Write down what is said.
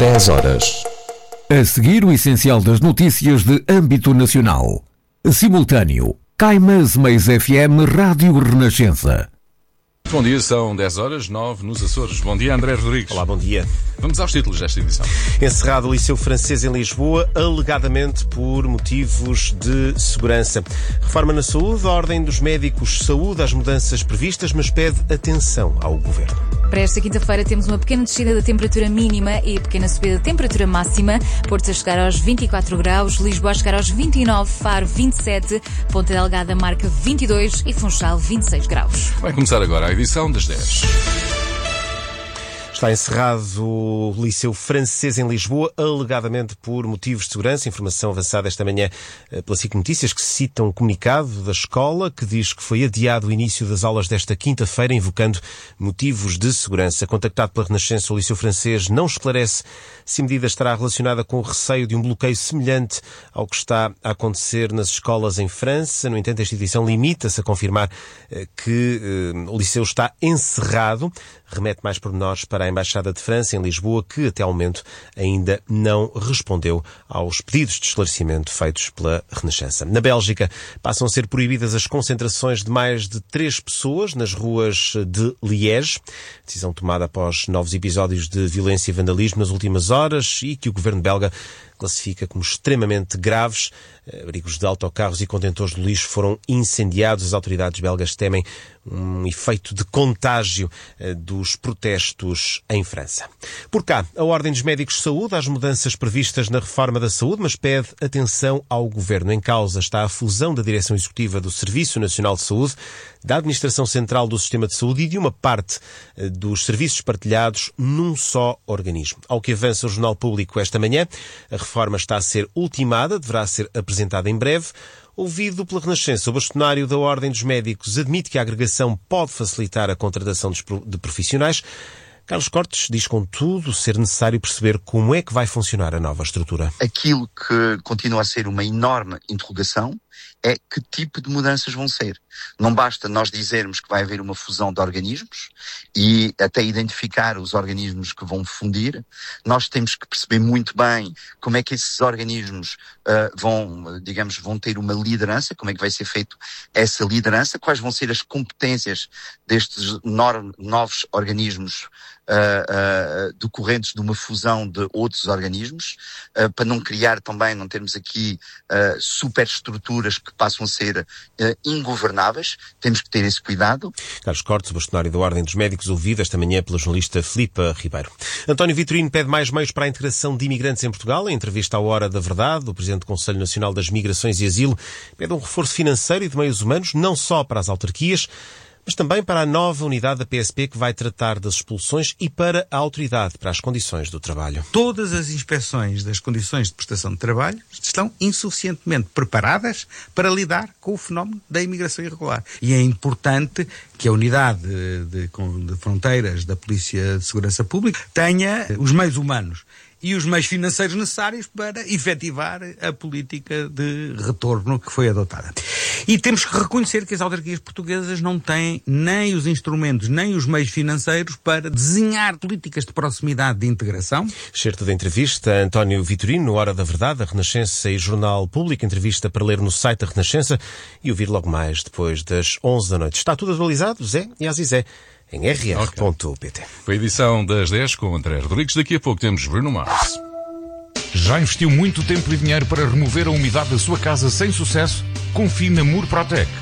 10 horas. A seguir, o essencial das notícias de âmbito nacional. Simultâneo, Caimãs Meias FM Rádio Renascença. Bom dia, são 10 horas, 9 nos Açores. Bom dia, André Rodrigues. Olá, bom dia. Vamos aos títulos desta edição. Encerrado o Liceu Francês em Lisboa, alegadamente por motivos de segurança. Reforma na saúde, a Ordem dos Médicos saúda as mudanças previstas, mas pede atenção ao Governo. Para esta quinta-feira temos uma pequena descida da temperatura mínima e pequena subida da temperatura máxima. Porto a chegar aos 24 graus, Lisboa a chegar aos 29, Faro 27, Ponta Delgada marca 22 e Funchal 26 graus. Vai começar agora a edição das 10. Está encerrado o Liceu Francês em Lisboa, alegadamente por motivos de segurança. Informação avançada esta manhã pela SIC Notícias, que cita um comunicado da escola que diz que foi adiado o início das aulas desta quinta-feira, invocando motivos de segurança. Contactado pela Renascença, o Liceu Francês não esclarece se a medida estará relacionada com o receio de um bloqueio semelhante ao que está a acontecer nas escolas em França. No entanto, a instituição limita-se a confirmar que o Liceu está encerrado. Remete mais pormenores para a Embaixada de França em Lisboa, que até ao momento ainda não respondeu aos pedidos de esclarecimento feitos pela Renascença. Na Bélgica, passam a ser proibidas as concentrações de mais de 3 pessoas nas ruas de Liège. Decisão tomada após novos episódios de violência e vandalismo nas últimas horas e que o governo belga classifica como extremamente graves. Abrigos de autocarros e contentores de lixo foram incendiados. As autoridades belgas temem um efeito de contágio dos protestos em França. Por cá, a Ordem dos Médicos saúda as mudanças previstas na reforma da saúde, mas pede atenção ao Governo. Em causa está a fusão da Direção Executiva do Serviço Nacional de Saúde, da Administração Central do Sistema de Saúde e de uma parte dos serviços partilhados num só organismo. Ao que avança o Jornal Público esta manhã, a reforma está a ser ultimada, deverá ser apresentada em breve. Ouvido pela Renascença, o bastonário da Ordem dos Médicos admite que a agregação pode facilitar a contratação de profissionais. Carlos Cortes diz, contudo, ser necessário perceber como é que vai funcionar a nova estrutura. Aquilo que continua a ser uma enorme interrogação é que tipo de mudanças vão ser. Não basta nós dizermos que vai haver uma fusão de organismos e até identificar os organismos que vão fundir. Nós temos que perceber muito bem como é que esses organismos vão ter uma liderança, como é que vai ser feito essa liderança, quais vão ser as competências destes novos organismos decorrentes de uma fusão de outros organismos, para não criar também, não termos aqui superestruturas que passam a ser ingovernáveis. Temos que ter esse cuidado. Carlos Cortes, o bastonário da Ordem dos Médicos, ouvido esta manhã pela jornalista Filipa Ribeiro. António Vitorino pede mais meios para a integração de imigrantes em Portugal. Em entrevista à Hora da Verdade, o Presidente do Conselho Nacional das Migrações e Asilo pede um reforço financeiro e de meios humanos, não só para as autarquias, mas também para a nova unidade da PSP que vai tratar das expulsões e para a autoridade para as condições do trabalho. Todas as inspeções das condições de prestação de trabalho estão insuficientemente preparadas para lidar com o fenómeno da imigração irregular. E é importante que a unidade de fronteiras da Polícia de Segurança Pública tenha os meios humanos e os meios financeiros necessários para efetivar a política de retorno que foi adotada. E temos que reconhecer que as autarquias portuguesas não têm nem os instrumentos, nem os meios financeiros para desenhar políticas de proximidade de integração. Certo da entrevista, António Vitorino, Hora da Verdade, a Renascença e Jornal Público. Entrevista para ler no site da Renascença e ouvir logo mais depois das 11 da noite. Está tudo atualizado, Zé e Azizé, em rr.pt. Foi a edição das 10 com André Rodrigues. Daqui a pouco temos Bruno Mars. Já investiu muito tempo e dinheiro para remover a umidade da sua casa sem sucesso? Confie na Murprotec.